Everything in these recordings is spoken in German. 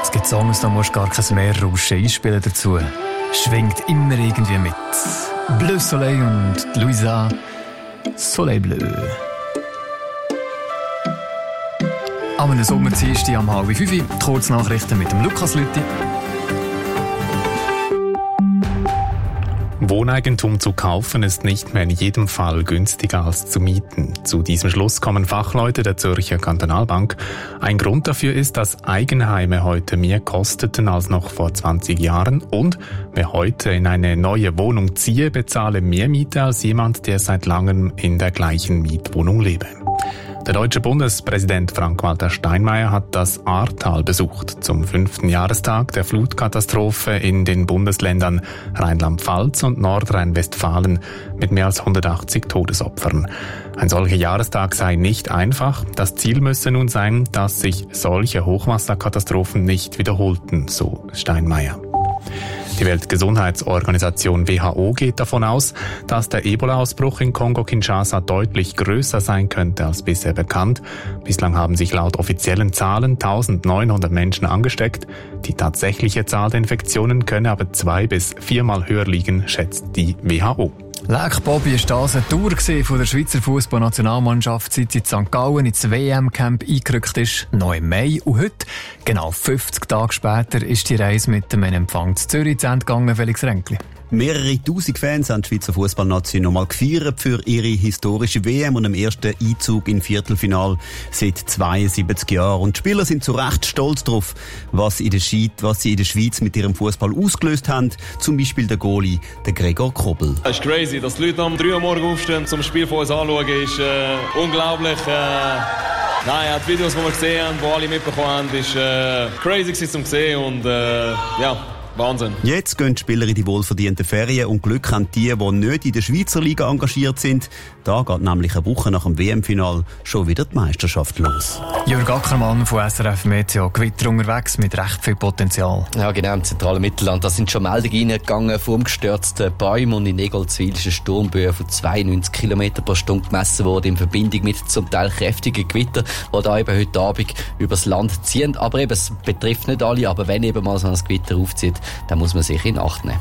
Es gibt Songs, da musst du gar kein Meerrauschen einspielen dazu. Schwingt immer irgendwie mit. Bleu Soleil und Louisa Soleil Bleu. Am Sommerdienstag am 4:30 Kurznachrichten mit dem Lukas Lüthi. Wohneigentum zu kaufen ist nicht mehr in jedem Fall günstiger als zu mieten. Zu diesem Schluss kommen Fachleute der Zürcher Kantonalbank. Ein Grund dafür ist, dass Eigenheime heute mehr kosteten als noch vor 20 Jahren und wer heute in eine neue Wohnung ziehe, bezahle mehr Miete als jemand, der seit langem in der gleichen Mietwohnung lebe. Der deutsche Bundespräsident Frank-Walter Steinmeier hat das Ahrtal besucht, zum 5. Jahrestag der Flutkatastrophe in den Bundesländern Rheinland-Pfalz und Nordrhein-Westfalen mit mehr als 180 Todesopfern. Ein solcher Jahrestag sei nicht einfach. Das Ziel müsse nun sein, dass sich solche Hochwasserkatastrophen nicht wiederholten, so Steinmeier. Die Weltgesundheitsorganisation WHO geht davon aus, dass der Ebola-Ausbruch in Kongo-Kinshasa deutlich größer sein könnte als bisher bekannt. Bislang haben sich laut offiziellen Zahlen 1900 Menschen angesteckt. Die tatsächliche Zahl der Infektionen könne aber 2- bis 4-mal höher liegen, schätzt die WHO. Leck Bobby, ist das eine Tour von der Schweizer Fußballnationalmannschaft, seit sie in St. Gallen ins WM-Camp eingerückt ist, noch im Mai. Und heute, genau 50 Tage später, ist die Reise mit dem Empfang zu Zürich zu Ende gegangen, Felix Ränkli. Mehrere tausend Fans haben die Schweizer Fußballnation nochmal gefeiert für ihre historische WM und am ersten Einzug im Viertelfinal seit 72 Jahren. Und die Spieler sind zu Recht stolz darauf, was sie in der Schweiz mit ihrem Fußball ausgelöst haben. Zum Beispiel der Goalie, der Gregor Kobel. Es ist crazy, dass die Leute um 3 Uhr morgens aufstehen zum Spiel von uns anschauen, ist unglaublich. Die Videos, die wir gesehen haben, die alle mitbekommen haben, ist crazy zum sehen und Wahnsinn. Jetzt gehen die Spieler in die wohlverdienten Ferien und Glück haben die nicht in der Schweizer Liga engagiert sind. Da geht nämlich eine Woche nach dem WM-Final schon wieder die Meisterschaft los. Jörg Ackermann von SRF Meteo, Gewitter unterwegs mit recht viel Potenzial. Ja, genau, im zentralen Mittelland. Da sind schon Meldungen reingegangen von umgestürzten Bäumen und in Egolzwil ist eine Sturmböe von 92 km pro Stunde gemessen worden in Verbindung mit zum Teil kräftigen Gewitter, die da eben heute Abend übers Land ziehen. Aber eben, es betrifft nicht alle, aber wenn eben mal so ein Gewitter aufzieht, dann muss man sich in Acht nehmen.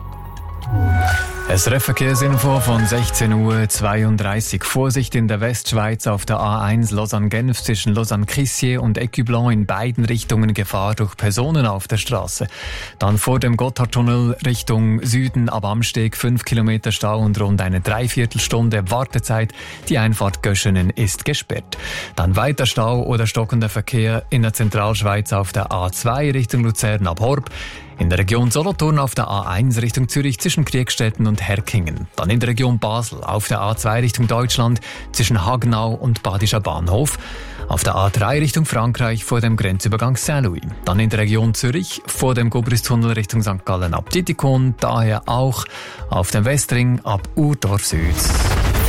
SRF Verkehrsinfo von 16:32 Uhr. Vorsicht in der Westschweiz auf der A1 Lausanne-Genf zwischen Lausanne-Crissier und Écublens in beiden Richtungen Gefahr durch Personen auf der Straße. Dann vor dem Gotthardtunnel Richtung Süden ab Amsteg 5 Kilometer Stau und rund eine Dreiviertelstunde Wartezeit. Die Einfahrt Göschenen ist gesperrt. Dann weiter Stau oder stockender Verkehr in der Zentralschweiz auf der A2 Richtung Luzern ab Horb. In der Region Solothurn auf der A1 Richtung Zürich zwischen Kriegstetten und Herkingen. Dann in der Region Basel auf der A2 Richtung Deutschland zwischen Hagenau und Badischer Bahnhof. Auf der A3 Richtung Frankreich vor dem Grenzübergang Saint-Louis. Dann in der Region Zürich vor dem Gobristunnel Richtung St. Gallen ab Titikon. Daher auch auf dem Westring ab Urdorf Süd.